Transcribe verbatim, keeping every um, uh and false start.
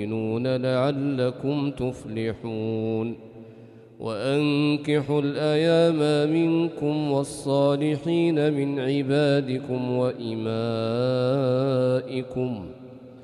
لعلكم تفلحون. وأنكحوا الأيام منكم والصالحين من عبادكم وإمائكم